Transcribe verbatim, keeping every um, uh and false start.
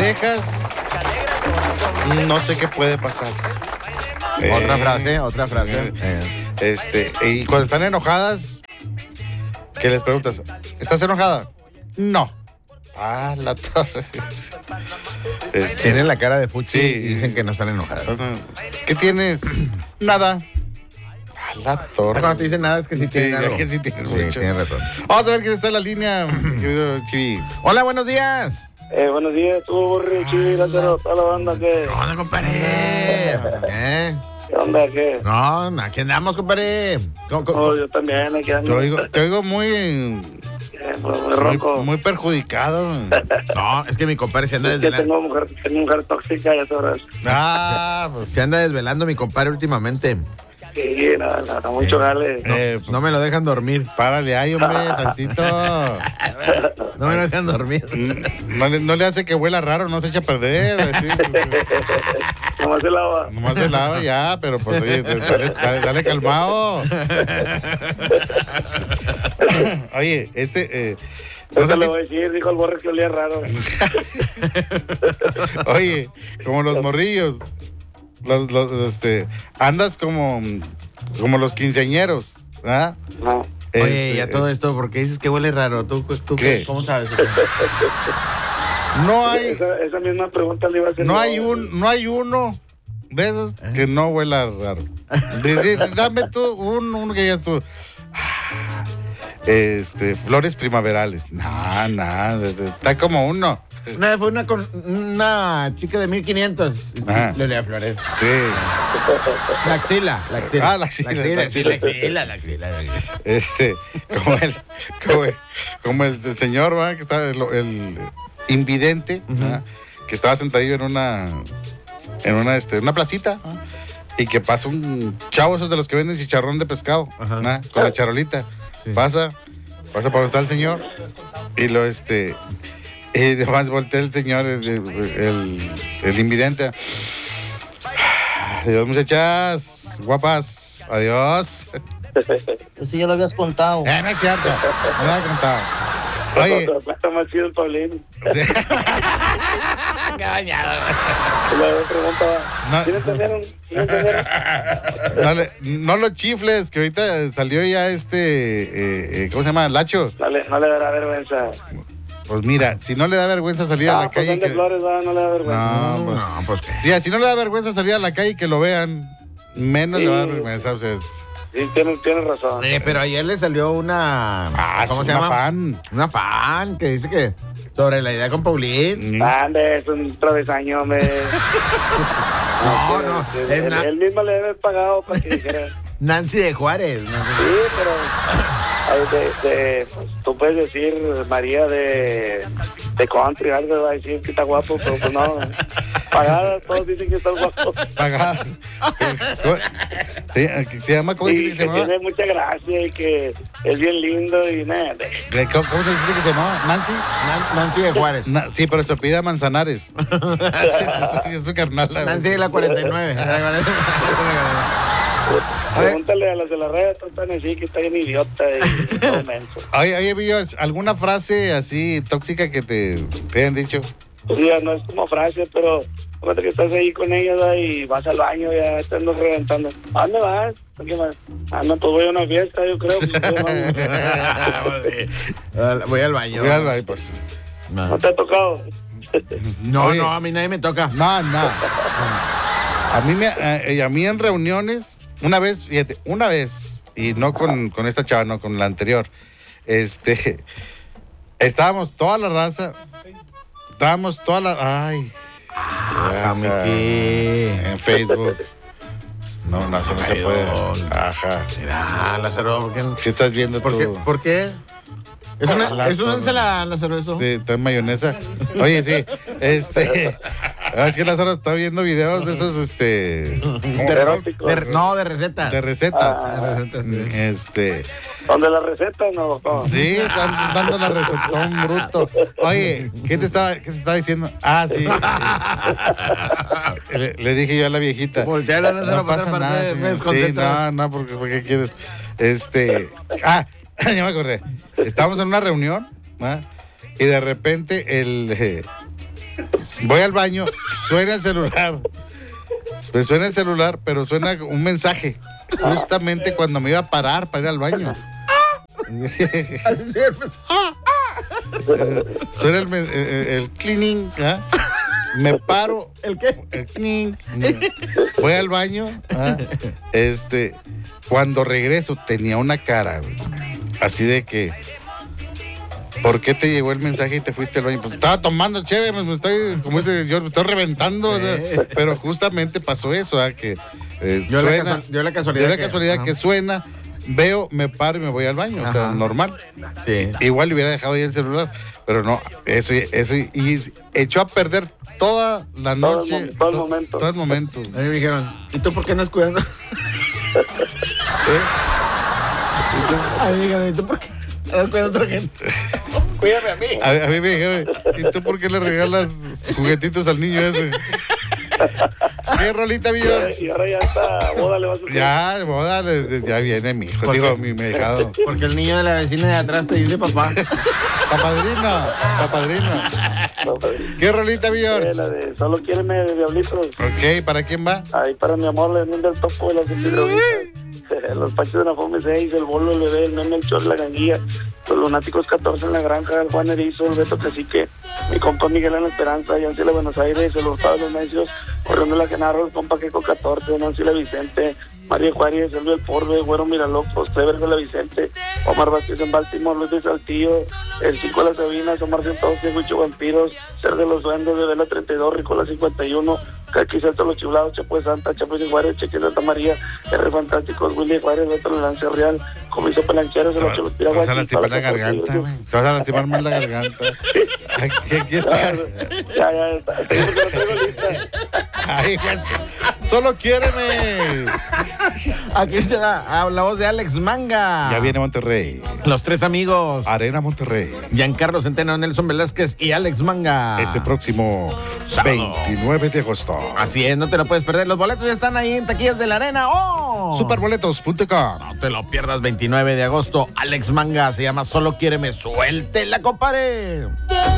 parejas, no sé qué puede pasar. Otra Eh, frase, otra frase. eh, Eh. Este, y cuando están enojadas, ¿qué les preguntas? ¿Estás enojada? No. Ah, la torre. Este, Tienen la cara de fuchi Sí. y dicen que no están enojadas. ¿Qué tienes? Nada. Ah, la torre. Cuando te dicen nada es que sí tienen ya algo. que sí tienen Sí, mucho. tienes razón. Vamos a ver quién está en la línea, mi querido Chivi. Hola, buenos días. Eh, buenos días, tú, Borri, Chivi, Lázaro, toda la banda, ¿qué? ¿Qué onda, compadre? ¿Eh? ¿Qué onda, qué? No, aquí andamos, compadre. ¿Cómo, cómo- No, yo también, aquí Te ando. oigo, te oigo muy, Eh, pues, muy muy, ronco. muy perjudicado. No, es que mi compadre se anda Es que desvelando. tengo mujer, tengo mujer tóxica, ya sabrás. Ah, pues. Se anda desvelando mi compadre últimamente. Sí, nada, nada, mucho gale. Eh, No me lo dejan dormir. Párale ahí, hombre, tantito. No me lo dejan dormir. No le, no le hace que huela raro, no se echa a perder. Así, Nomás el agua. nomás se lava ya, pero pues oye, dale, dale, dale calmado. Oye, este, eh, no No sé se lo si- voy a decir, dijo el Borri que olía raro. oye, como los morrillos, los, los, este, andas como, como los quinceañeros, ¿ah? No. Oye, Este, ya todo esto, ¿por qué dices que huele raro? ¿Tú, tú ¿Qué? cómo sabes? no hay, Esa, esa misma pregunta le iba a hacer. no yo. hay un, no hay uno de esos que no huela raro. Di- di- Dame tú un, uno que digas tú. "Ah, Este, flores primaverales. No, no, está como uno. Una vez fue una, con, una chica de mil quinientos. Ajá. Le olía a flores. Sí. La axila, la axila. Ah, la axila, La la axila, sí, axila. la axila, la axila. la axila. Este, como el, como el, como el señor, ¿verdad? Que está el, el invidente, ¿verdad? Que estaba sentadillo en una, en una, este, una placita, ¿verdad? Y que pasa un chavo, esos de los que venden chicharrón de pescado, Ajá. ¿verdad? Con la charolita. Sí. Pasa, pasa por donde está el señor y lo, este, y además voltea el señor, el, el, el invidente. Adiós, muchachas, guapas, adiós. Eso ya lo habías contado. Eh, no es cierto, no lo he contado. Oye, Está más chido el Paulín. sí. Qué bañado. La pregunta No. va. ¿Sí entendieron? ¿Sí entendieron? no, le- no lo chifles, que ahorita salió ya este, eh, eh, ¿cómo se llama? Lacho. No le, no le dará vergüenza. Pues mira, si no le da vergüenza salir a Ah, la pues calle. ande que- flores, va, no le da vergüenza. No, pues, No, pues qué. sí, si no le da vergüenza salir a la calle y que lo vean, menos Sí. le va a dar vergüenza. O sea, es- Sí, tienes, tienes razón. Eh, pero ayer le salió una. ah, ¿Cómo es se una llama? fan. Una fan que dice que. Sobre la idea con Paulín. Mm. Ande, es un travesaño, hombre. No, no. Él, Es él- Na- él mismo le debe haber pagado para que dijera. Nancy de Juárez. ¿no? Sí, pero ay, de, de, pues, tú puedes decir María de, de country, algo va a decir que está guapo, pero pues no. Pagada, todos dicen que está guapo. Pagada. Sí, se llama, ¿cómo Y dice que se que llamaba? tiene mucha gracia y que es bien lindo y nada. ¿Cómo, cómo se dice que se llamaba? ¿Nancy? Nan- Nancy de Juárez. Na- sí, pero se pide Manzanares. es, es su carnal. la Nancy de la cuarenta y nueve. Pregúntale a los de la red, están así que está bien idiota y todo menso. Oye, oye, Billo, ¿alguna frase así tóxica que te, te hayan dicho? O sea, no es como frase, pero fíjate que estás ahí con ella ¿verdad? Y vas al baño, ya te andas reventando. ¿A dónde vas? ¿A qué vas? Ah, no, pues voy a una fiesta, yo creo. Pues, Voy al baño. Cuídalo ahí, pues. ¿no No, te ha tocado? no, Oye. no, a mí nadie me toca. No, no. A mí, me, a, a mí en reuniones, una vez, fíjate, una vez, y no con, con esta chava, no, con la anterior, este, estábamos toda la raza, estábamos toda la, ay, Déjame ajá, que. en Facebook. No, no, eso no se Ay, puede. don. Ajá. Mira, Lázaro, ¿por qué? ¿Qué estás viendo ¿Por tú? qué? ¿Por qué? Es una, La- es una ensalada, Lázaro, eso. Sí, está en mayonesa. Oye, sí, este, es que Lázaro está viendo videos de esos, este, ¿cómo? De- Erótico. de- no, de recetas. de recetas. Ah. De recetas, sí. Este, ¿Dónde la receta no? no. sí, están dando la recetón bruto. Oye, ¿qué te estaba, qué te estaba diciendo? Ah, sí. Le, le dije yo a la viejita. Voltea la Lázaro No para pasa otra parte, nada. me Sí, desconcentras. no, no, porque ¿por qué quieres? Este, ah, ya me acordé. Estábamos en una reunión, ¿ah? Y de repente el, eh, Voy al baño, suena el celular. Pues suena el celular, pero suena un mensaje. Justamente cuando me iba a parar para ir al baño. Suena el, el, el cleaning, ¿ah? Me paro. ¿El qué? El cleaning. Voy al baño. ¿Ah? Este, cuando regreso tenía una cara, güey, así de que, ¿por qué te llegó el mensaje y te fuiste al baño? Pues estaba tomando chévere, me estoy, como dice, yo me estoy reventando, sí. O sea, pero justamente pasó eso, ¿ah? Que eh, yo, suena, la yo la casualidad, yo la que, casualidad que suena, veo, me paro y me voy al baño, ajá. O sea, normal. Sí. Igual le hubiera dejado ahí el celular, pero no, eso, eso y echó a perder toda la noche. Todo el, todo el momento. Todo el momento. A mí me dijeron, ¿y tú por qué andas cuidando? ¿Eh? A mí me dijeron, ¿y tú por qué andas cuidando a otra gente? Cuídame a mí. A, a mí me dijeron, ¿y tú por qué le regalas juguetitos al niño ese? ¿Qué rolita, mi George? Y ahora ya está, boda le vas a hacer. Ya, boda, ya viene mi hijo. Digo, mi dejado. Porque el niño de la vecina de atrás te dice papá. Papadrino, papadrino. ¿Qué rolita, mi George? Eh, la de Solo Quiéreme de Diablitos. Ok, ¿para quién va? Ahí para mi amor, la del topo de las epidroguitas. Los Pachos de la Fome seis, el Bolo, el Bebé, el Meme, el Chor, la Ganguilla, los Lunáticos catorce en la Granja, el Juan Erizo, el Beto Cacique, mi compa Miguel en la Esperanza, Yancy la Buenos Aires, el Hurtado de los Necios, Corriendo la Genaro, el compa Queco catorce, Nancy la Vicente, María Juárez, Elvio el Porbe, Güero Miralocos, Clever de la Vicente, Omar Vázquez en Baltimore, Luis de Saltillo, el cinco de las Sabinas, Omar ciento doce, Huicho Vampiros, Ser de los Duendes, de Vela treinta y dos, Ricola cincuenta y uno, Caqui Salto Los Chiflados, Chapo de Santa, Chapo de Juárez, Cheque Santa María, R Fantásticos, Willy Juárez, Beto la Lanza Real, Comiso Pelanqueros, el ocho los Te vas a lastimar la Tiraguachis, garganta, güey. Te vas a lastimar más la garganta. Ay, ¿qué, qué está? Ya, ya, está. Te digo que no traigo lista. Ay, pues, solo quiéreme. Aquí está la, la voz de Alex Manga. Ya viene Monterrey. Los tres amigos. Arena Monterrey. Giancarlo Centeno, Nelson Velázquez y Alex Manga. Este próximo sábado veintinueve de agosto. Así es, no te lo puedes perder. Los boletos ya están ahí en taquillas de la Arena. ¡Oh! Superboletos punto com. No te lo pierdas, veintinueve de agosto. Alex Manga se llama Solo Quiéreme. Suelte la compadre.